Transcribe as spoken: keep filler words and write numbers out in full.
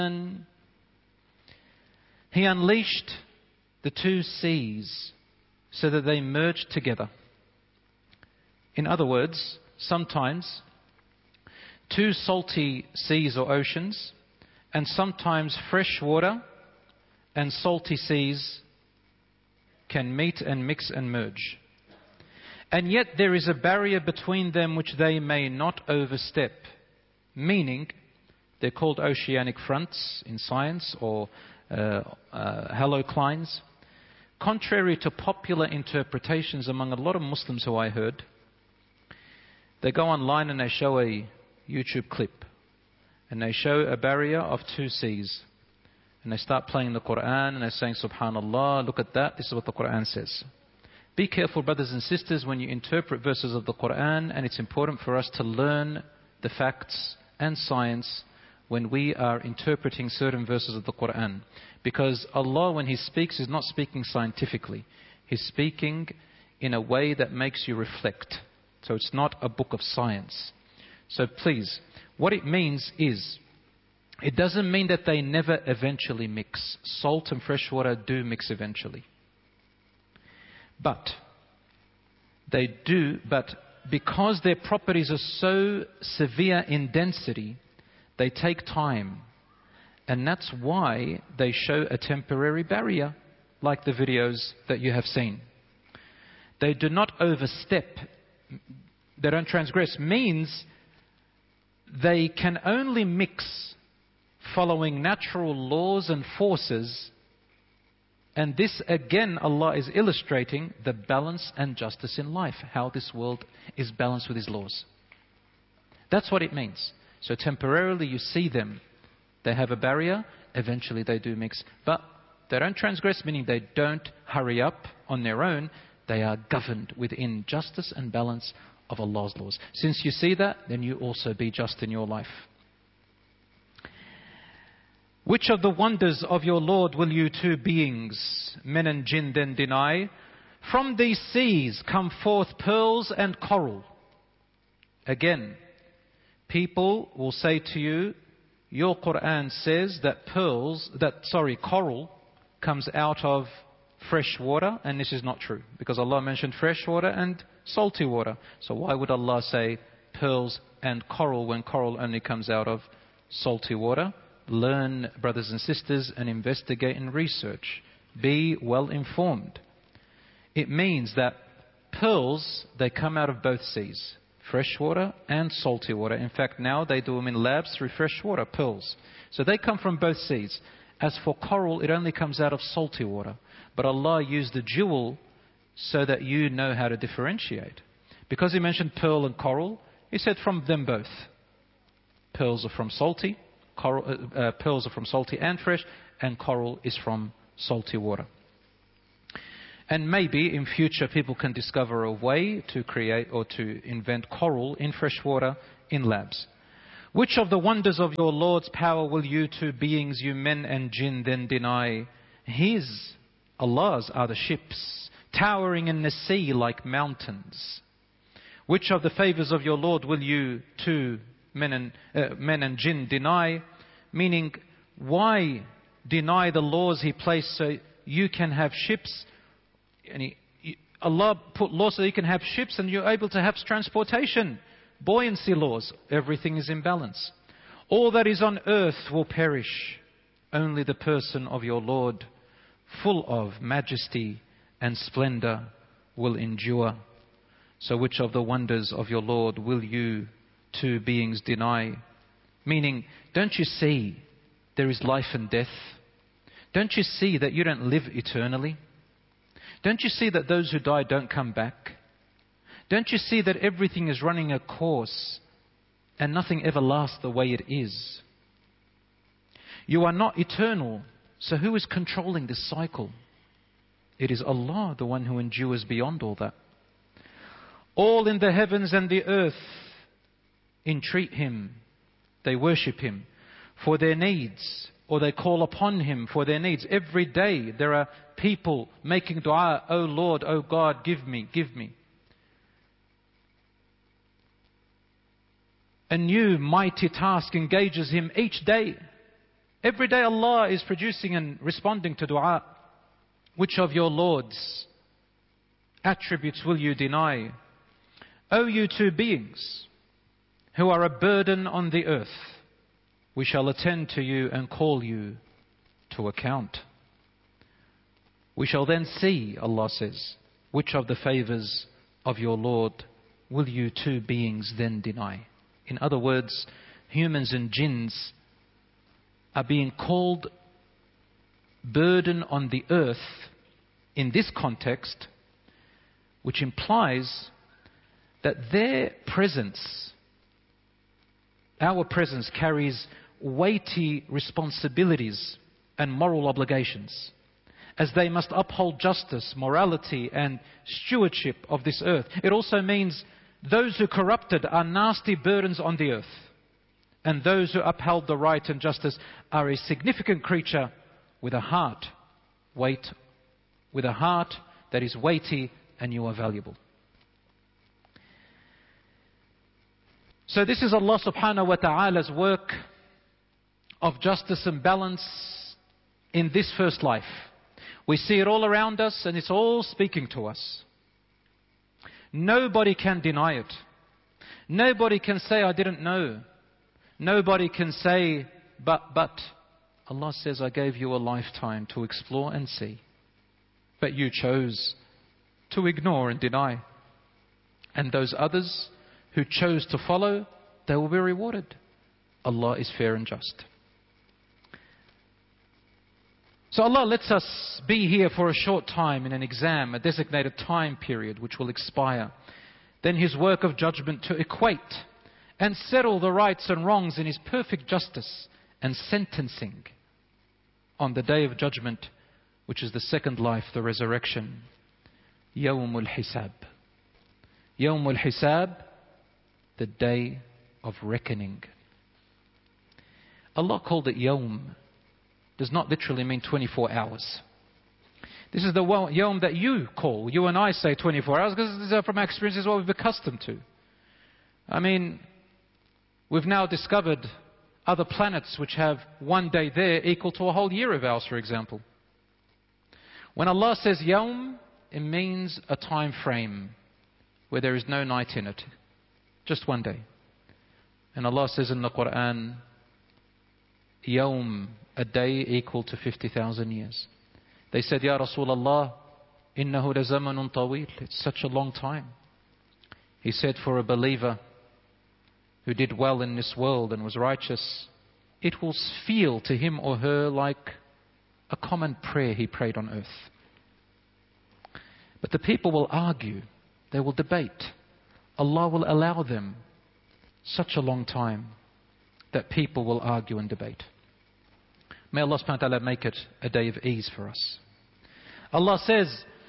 He unleashed the two seas so that they merged together. In other words, sometimes two salty seas or oceans, and sometimes fresh water and salty seas can meet and mix and merge. And yet there is a barrier between them which they may not overstep. Meaning, they're called oceanic fronts in science, or uh, uh, haloclines. Contrary to popular interpretations among a lot of Muslims who I heard, they go online and they show a YouTube clip. And they show a barrier of two seas. And they start playing the Quran and they're saying, Subhanallah, look at that, this is what the Quran says. Be careful, brothers and sisters, when you interpret verses of the Quran, and it's important for us to learn the facts and science when we are interpreting certain verses of the Quran. Because Allah, when He speaks, is not speaking scientifically. He's speaking in a way that makes you reflect. So it's not a book of science. So please, what it means is, it doesn't mean that they never eventually mix. Salt and fresh water do mix eventually. But they do, but because their properties are so severe in density, they take time. And that's why they show a temporary barrier, like the videos that you have seen. They do not overstep, they don't transgress, means they can only mix following natural laws and forces. And this again, Allah is illustrating the balance and justice in life, how this world is balanced with His laws. That's what it means. So temporarily you see them, they have a barrier, eventually they do mix. But they don't transgress, meaning they don't hurry up on their own. They are governed within justice and balance of Allah's laws. Since you see that, then you also be just in your life. Which of the wonders of your Lord will you two beings, men and jinn, then deny? From these seas come forth pearls and coral. Again, people will say to you, your Quran says that pearls, that, sorry, coral comes out of fresh water, and this is not true. Because Allah mentioned fresh water and salty water. So why would Allah say pearls and coral when coral only comes out of salty water? Learn, brothers and sisters, and investigate and research. Be well informed. It means that pearls, they come out of both seas, fresh water and salty water. In fact, now they do them in labs through fresh water, pearls. So they come from both seas. As for coral, it only comes out of salty water. But Allah used the jewel so that you know how to differentiate. Because He mentioned pearl and coral, He said from them both. Pearls are from salty. Coral, uh, uh, pearls are from salty and fresh, and coral is from salty water. And maybe in future people can discover a way to create or to invent coral in fresh water in labs. Which of the wonders of your Lord's power will you two beings, you men and jinn, then deny? His, Allah's, are the ships, towering in the sea like mountains. Which of the favors of your Lord will you two men and, uh, men and jinn deny? Meaning, why deny the laws He placed so you can have ships? And he, Allah put laws so you can have ships and you're able to have transportation, buoyancy laws. Everything is in balance. All that is on earth will perish. Only the person of your Lord, full of majesty and splendor, will endure. So which of the wonders of your Lord will you two beings deny? Meaning, don't you see there is life and death? Don't you see that you don't live eternally? Don't you see that those who die don't come back? Don't you see that everything is running a course and nothing ever lasts the way it is? You are not eternal, so who is controlling this cycle? It is Allah, the one who endures beyond all that. All in the heavens and the earth entreat Him. They worship Him for their needs, or they call upon Him for their needs. Every day there are people making dua, "Oh Lord, oh God, give me, give me." A new mighty task engages Him each day. Every day Allah is producing and responding to dua. Which of your Lord's attributes will you deny? O you two beings who are a burden on the earth, we shall attend to you and call you to account. We shall then see, Allah says, which of the favors of your Lord will you two beings then deny? In other words, humans and jinns are being called burden on the earth in this context, which implies that their presence, our presence, carries weighty responsibilities and moral obligations, as they must uphold justice, morality and stewardship of this earth. It also means those who corrupted are nasty burdens on the earth, and those who upheld the right and justice are a significant creature with a heart, weight, with a heart that is weighty, and you are valuable. So this is Allah subhanahu wa ta'ala's work of justice and balance in this first life. We see it all around us and it's all speaking to us. Nobody can deny it. Nobody can say, I didn't know. Nobody can say, but, but. Allah says, I gave you a lifetime to explore and see. But you chose to ignore and deny. And those others who chose to follow, they will be rewarded. Allah is fair and just. So Allah lets us be here for a short time in an exam, a designated time period which will expire. Then His work of judgment to equate and settle the rights and wrongs in His perfect justice and sentencing on the day of judgment, which is the second life, the resurrection. Yawmul Hisab. Yawmul Hisab, the day of reckoning. Allah called it Yawm. Does not literally mean twenty-four hours. This is the Yawm that you call. You and I say twenty-four hours because from our experience is what we've become accustomed to. I mean, we've now discovered other planets which have one day there equal to a whole year of ours, for example. When Allah says Yawm, it means a time frame where there is no night in it. Just one day. And Allah says in the Quran, Yawm, a day equal to fifty thousand years. They said, Ya Rasulullah, innahu la zamanun tawil. It's such a long time. He said, for a believer who did well in this world and was righteous, it will feel to him or her like a common prayer he prayed on earth. But the people will argue, they will debate. Allah will allow them such a long time that people will argue and debate. May Allah subhanahu wa ta'ala make it a day of ease for us. Allah says,